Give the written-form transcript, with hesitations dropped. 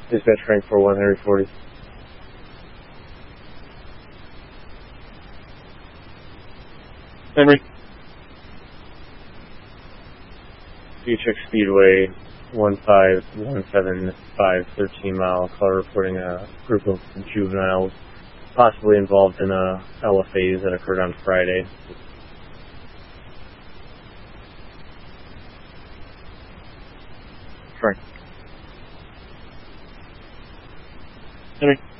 Dispatch Frank 41 Henry 40. Henry. Beatrix Speedway 15175, 13 mile. Car reporting a group of juveniles possibly involved in a LFAs that occurred on Friday. Frank. Henry.